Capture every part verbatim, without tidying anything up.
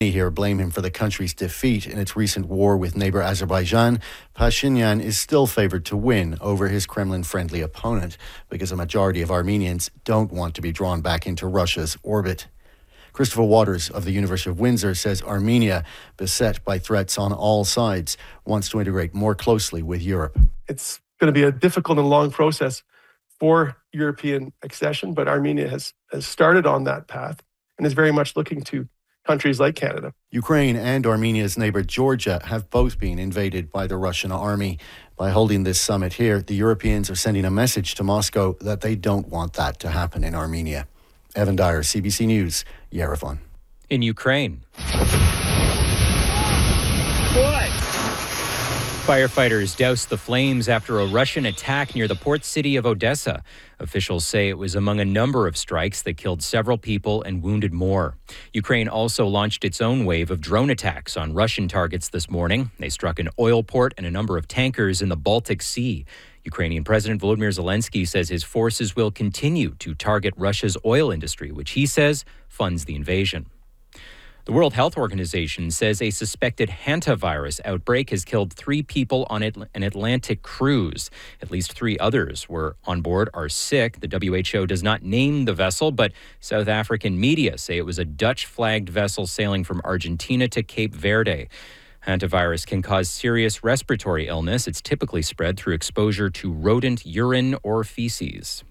here blame him for the country's defeat in its recent war with neighbour Azerbaijan. Pashinyan is still favoured to win over his Kremlin-friendly opponent because a majority of Armenians don't want to be drawn back into Russia's orbit. Christopher Waters of the University of Windsor says Armenia, beset by threats on all sides, wants to integrate more closely with Europe. It's going to be a difficult and long process for European accession, but Armenia has, has started on that path and is very much looking to countries like Canada. Ukraine and Armenia's neighbour Georgia have both been invaded by the Russian army. By holding this summit here, the Europeans are sending a message to Moscow that they don't want that to happen in Armenia. Evan Dyer, C B C News, Yerevan. In Ukraine. Firefighters doused the flames after a Russian attack near the port city of Odessa. Officials say it was among a number of strikes that killed several people and wounded more. Ukraine also launched its own wave of drone attacks on Russian targets this morning. They struck an oil port and a number of tankers in the Baltic Sea. Ukrainian President Volodymyr Zelensky says his forces will continue to target Russia's oil industry, which he says funds the invasion. The World Health Organization says a suspected hantavirus outbreak has killed three people on an Atlantic cruise. At least three others were on board are sick. The W H O does not name the vessel, but South African media say it was a Dutch-flagged vessel sailing from Argentina to Cape Verde. Hantavirus can cause serious respiratory illness. It's typically spread through exposure to rodent urine or feces.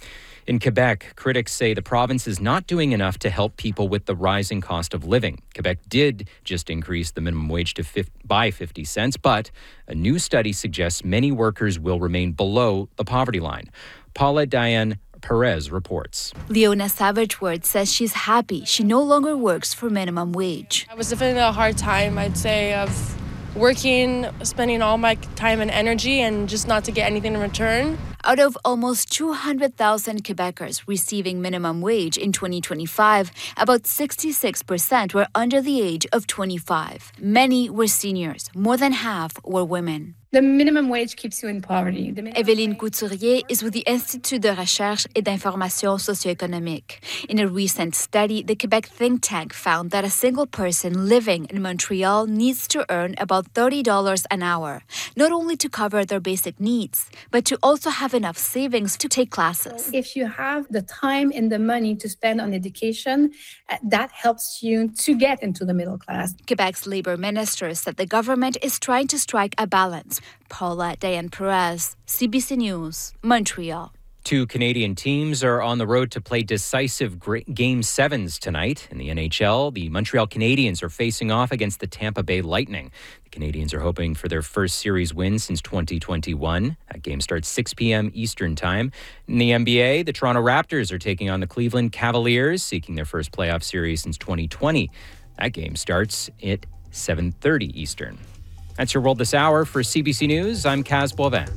In Quebec, critics say the province is not doing enough to help people with the rising cost of living. Quebec did just increase the minimum wage to fifty, by fifty cents, but a new study suggests many workers will remain below the poverty line. Paula Diane Perez reports. Leona Savage-Word says she's happy she no longer works for minimum wage. It was definitely a hard time, I'd say, of working, spending all my time and energy and just not to get anything in return. Out of almost two hundred thousand Quebecers receiving minimum wage in twenty twenty-five, about sixty-six percent were under the age of twenty-five. Many were seniors. More than half were women. The minimum wage keeps you in poverty. Evelyne Couturier is with the Institut de Recherche et d'Information Socio-Économique. In a recent study, the Quebec think tank found that a single person living in Montreal needs to earn about thirty dollars an hour, not only to cover their basic needs, but to also have enough savings to take classes. If you have the time and the money to spend on education, that helps you to get into the middle class. Quebec's Labour Minister said the government is trying to strike a balance. Paula Diane Perez, C B C News, Montreal. Two Canadian teams are on the road to play decisive Game sevens tonight. In the N H L, the Montreal Canadiens are facing off against the Tampa Bay Lightning. The Canadiens are hoping for their first series win since twenty twenty-one. That game starts six p.m. Eastern Time. In the N B A, the Toronto Raptors are taking on the Cleveland Cavaliers, seeking their first playoff series since twenty twenty. That game starts at seven thirty Eastern. That's your World This Hour. For C B C News, I'm Kaz Boivin.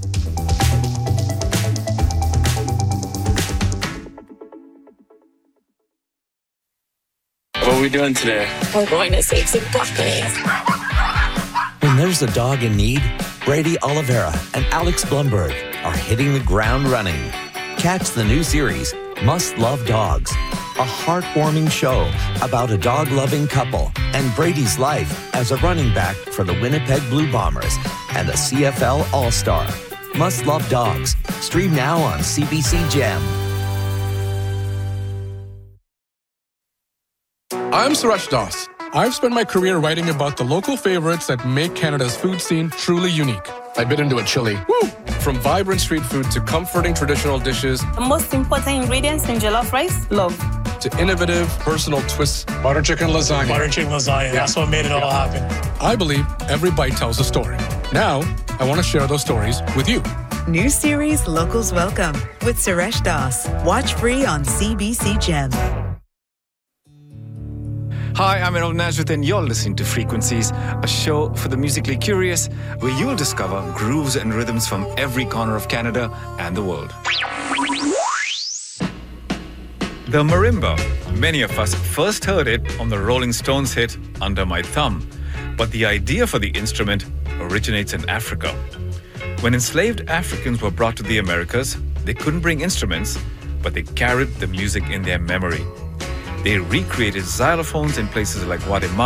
What are we doing today? We're going to save some puppies. When there's a dog in need, Brady Oliveira and Alex Blumberg are hitting the ground running. Catch the new series, Must Love Dogs, a heartwarming show about a dog-loving couple and Brady's life as a running back for the Winnipeg Blue Bombers and a C F L All-Star. Must Love Dogs. Stream now on C B C Gem. I'm Suresh Das. I've spent my career writing about the local favorites that make Canada's food scene truly unique. I bit into a chili. Woo! From vibrant street food to comforting traditional dishes. The most important ingredients in jollof rice, love. To innovative, personal twists. Butter chicken lasagna. Butter chicken lasagna. Yeah. That's what made it all happen. I believe every bite tells a story. Now, I want to share those stories with you. New series Locals Welcome with Suresh Das. Watch free on C B C Gem. Hi, I'm Enoch Najat and you're listening to Frequencies, a show for the musically curious where you'll discover grooves and rhythms from every corner of Canada and the world. The marimba. Many of us first heard it on the Rolling Stones hit Under My Thumb, but the idea for the instrument originates in Africa. When enslaved Africans were brought to the Americas, they couldn't bring instruments, but they carried the music in their memory. They recreated xylophones in places like Guatemala.